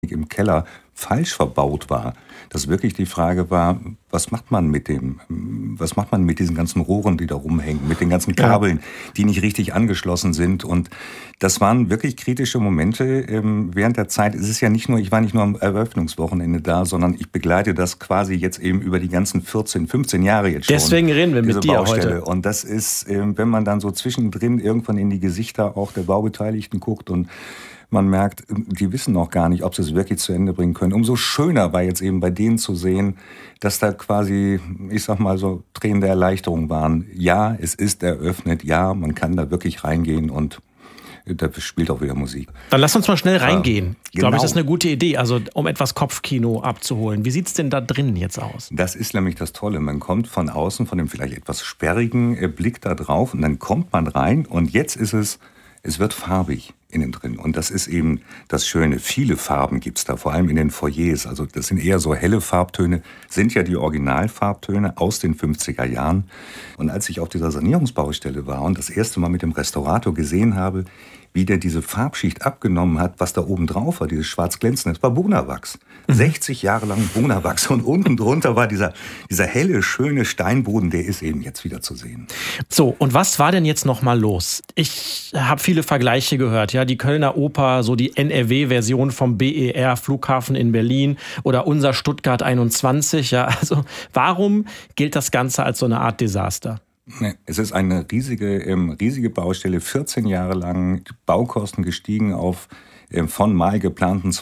Technik im Keller falsch verbaut war. Dass wirklich die Frage war, was macht man mit diesen ganzen Rohren, die da rumhängen, mit den ganzen Kabeln, die nicht richtig angeschlossen sind. Und das waren wirklich kritische Momente während der Zeit. Es ist ja nicht nur, ich war nicht nur am Eröffnungswochenende da, sondern ich begleite das quasi jetzt eben über die ganzen 14, 15 Jahre jetzt schon. Deswegen reden wir mit dir Baustelle. heute. Und das ist, wenn man dann so zwischendrin irgendwann in die Gesichter auch der Baubeteiligten guckt und man merkt, die wissen noch gar nicht, ob sie es wirklich zu Ende bringen können. Umso schöner war jetzt eben bei denen zu sehen, dass da quasi, ich sag mal so, Tränen der Erleichterung waren. Ja, es ist eröffnet. Ja, man kann da wirklich reingehen und da spielt auch wieder Musik. Dann lass uns mal schnell reingehen. Genau. Glaube ich, das ist eine gute Idee, also um etwas Kopfkino abzuholen. Wie sieht's denn da drin jetzt aus? Das ist nämlich das Tolle. Man kommt von außen, von dem vielleicht etwas sperrigen Blick da drauf und dann kommt man rein und jetzt ist es wird farbig innen drin. Und das ist eben das Schöne. Viele Farben gibt's da, vor allem in den Foyers. Also das sind eher so helle Farbtöne, sind ja die Originalfarbtöne aus den 50er Jahren. Und als ich auf dieser Sanierungsbaustelle war und das erste Mal mit dem Restaurator gesehen habe, wie der diese Farbschicht abgenommen hat, was da oben drauf war, dieses schwarz glänzende, das war Bonawachs. 60 Jahre lang Bonawachs. Und unten drunter war dieser helle, schöne Steinboden, der ist eben jetzt wieder zu sehen. So, und was war denn jetzt noch mal los? Ich habe viele Vergleiche gehört, ja, die Kölner Oper, so die NRW-Version vom BER Flughafen in Berlin oder unser Stuttgart 21, ja, also warum gilt das Ganze als so eine Art Desaster? Es ist eine riesige Baustelle, 14 Jahre lang, Baukosten gestiegen auf von mal geplanten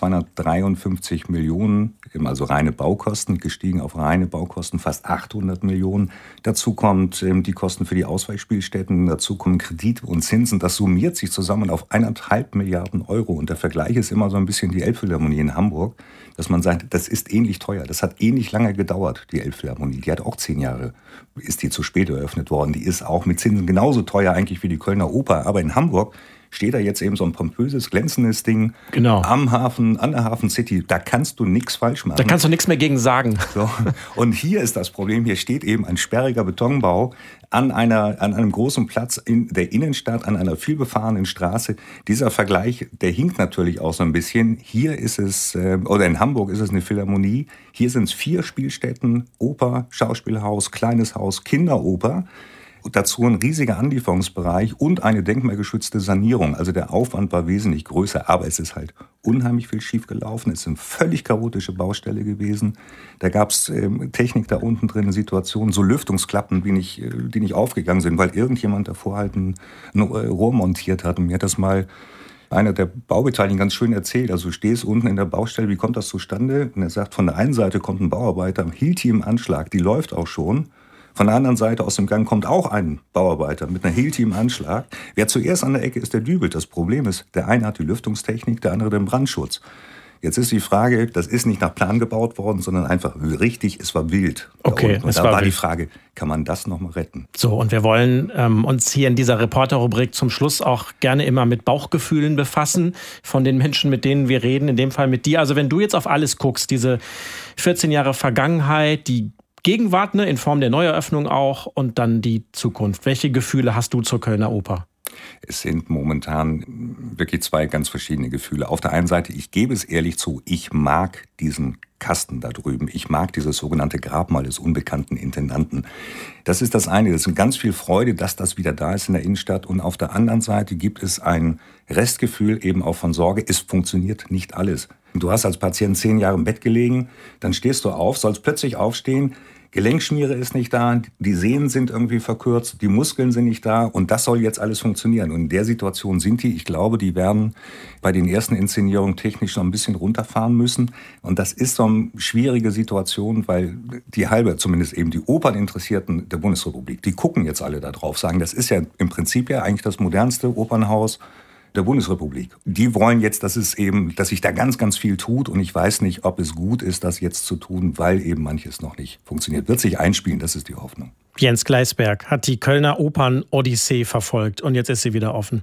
253 Millionen, also reine Baukosten, gestiegen auf reine Baukosten fast 800 Millionen. Dazu kommt die Kosten für die Ausweichspielstätten, dazu kommen Kredite und Zinsen. Das summiert sich zusammen auf 1,5 Milliarden Euro. Und der Vergleich ist immer so ein bisschen die Elbphilharmonie in Hamburg, dass man sagt, das ist ähnlich teuer. Das hat ähnlich lange gedauert, die Elbphilharmonie. Die hat auch 10 Jahre, ist die zu spät eröffnet worden. Die ist auch mit Zinsen genauso teuer eigentlich wie die Kölner Oper. Aber in Hamburg steht da jetzt eben so ein pompöses, glänzendes Ding am Hafen, an der Hafen City. Da kannst du nichts falsch machen. Da kannst du nichts mehr gegen sagen. So. Und hier ist das Problem, hier steht eben ein sperriger Betonbau an einem großen Platz in der Innenstadt, an einer vielbefahrenen Straße. Dieser Vergleich, der hinkt natürlich auch so ein bisschen. Hier ist es, oder in Hamburg ist es eine Philharmonie. Hier sind es 4 Spielstätten, Oper, Schauspielhaus, kleines Haus, Kinderoper. Dazu ein riesiger Anlieferungsbereich und eine denkmalgeschützte Sanierung. Also der Aufwand war wesentlich größer, aber es ist halt unheimlich viel schiefgelaufen. Es ist eine völlig chaotische Baustelle gewesen. Da gab es Technik da unten drin, Situationen, so Lüftungsklappen, die nicht aufgegangen sind, weil irgendjemand davor halt ein Rohr montiert hat. Und mir hat das mal einer der Baubeteiligten ganz schön erzählt. Also du stehst unten in der Baustelle, wie kommt das zustande? Und er sagt, von der einen Seite kommt ein Bauarbeiter, hielt die im Anschlag, die läuft auch schon. Von der anderen Seite aus dem Gang kommt auch ein Bauarbeiter mit einer Hilti im Anschlag. Wer zuerst an der Ecke ist, der dübelt. Das Problem ist, der eine hat die Lüftungstechnik, der andere den Brandschutz. Jetzt ist die Frage, das ist nicht nach Plan gebaut worden, sondern einfach richtig, es war wild. Okay, und da war die Frage, kann man das noch mal retten? So, und wir wollen uns hier in dieser Reporterrubrik zum Schluss auch gerne immer mit Bauchgefühlen befassen von den Menschen, mit denen wir reden, in dem Fall mit dir. Also wenn du jetzt auf alles guckst, diese 14 Jahre Vergangenheit, die Gegenwart, in Form der Neueröffnung auch und dann die Zukunft. Welche Gefühle hast du zur Kölner Oper? Es sind momentan wirklich 2 ganz verschiedene Gefühle. Auf der einen Seite, ich gebe es ehrlich zu, ich mag diesen Kasten da drüben. Ich mag dieses sogenannte Grabmal des unbekannten Intendanten. Das ist das eine. Das ist ganz viel Freude, dass das wieder da ist in der Innenstadt. Und auf der anderen Seite gibt es ein Restgefühl eben auch von Sorge. Es funktioniert nicht alles. Du hast als Patient 10 Jahre im Bett gelegen, dann stehst du auf, sollst plötzlich aufstehen. Gelenkschmiere ist nicht da, die Sehnen sind irgendwie verkürzt, die Muskeln sind nicht da und das soll jetzt alles funktionieren. Und in der Situation sind die, ich glaube, die werden bei den ersten Inszenierungen technisch noch ein bisschen runterfahren müssen. Und das ist so eine schwierige Situation, weil die halbe, zumindest eben die Operninteressierten der Bundesrepublik, die gucken jetzt alle da drauf, sagen, das ist ja im Prinzip ja eigentlich das modernste Opernhaus der Bundesrepublik. Die wollen jetzt, dass sich da ganz, ganz viel tut und ich weiß nicht, ob es gut ist, das jetzt zu tun, weil eben manches noch nicht funktioniert. Wird sich einspielen, das ist die Hoffnung. Jens Gleisberg hat die Kölner Opern-Odyssee verfolgt und jetzt ist sie wieder offen.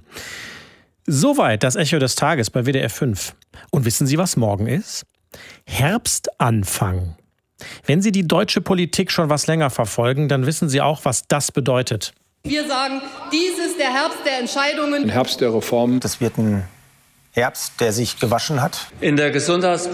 Soweit das Echo des Tages bei WDR 5. Und wissen Sie, was morgen ist? Herbstanfang. Wenn Sie die deutsche Politik schon was länger verfolgen, dann wissen Sie auch, was das bedeutet. Wir sagen, dies ist der Herbst der Entscheidungen. Ein Herbst der Reformen. Das wird ein Herbst, der sich gewaschen hat. In der Gesundheitspolitik